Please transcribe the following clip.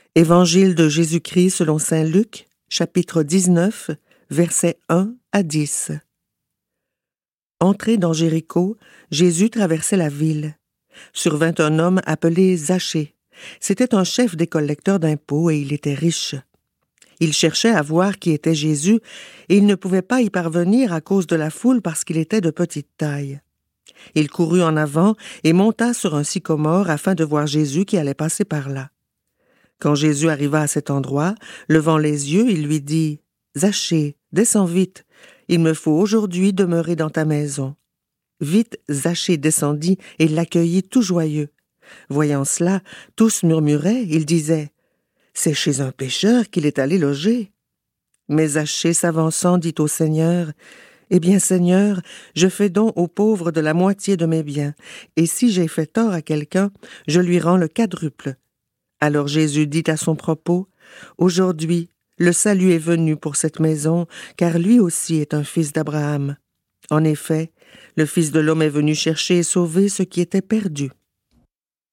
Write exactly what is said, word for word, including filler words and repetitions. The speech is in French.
Évangile de Jésus-Christ selon saint Luc, chapitre dix-neuf, versets un à dix. Entré dans Jéricho, Jésus traversait la ville. Survint un homme appelé Zachée. C'était un chef des collecteurs d'impôts et il était riche. Il cherchait à voir qui était Jésus et il ne pouvait pas y parvenir à cause de la foule parce qu'il était de petite taille. Il courut en avant et monta sur un sycomore afin de voir Jésus qui allait passer par là. Quand Jésus arriva à cet endroit, levant les yeux, il lui dit « Zachée, descends vite, il me faut aujourd'hui demeurer dans ta maison. » Vite, Zachée descendit et l'accueillit tout joyeux. Voyant cela, tous murmuraient, ils disaient « C'est chez un pécheur qu'il est allé loger. » Mais Zachée s'avançant dit au Seigneur « Eh bien, Seigneur, je fais don aux pauvres de la moitié de mes biens, et si j'ai fait tort à quelqu'un, je lui rends le quadruple. » Alors Jésus dit à son propos, « Aujourd'hui, le salut est venu pour cette maison, car lui aussi est un fils d'Abraham. En effet, le Fils de l'homme est venu chercher et sauver ce qui était perdu. »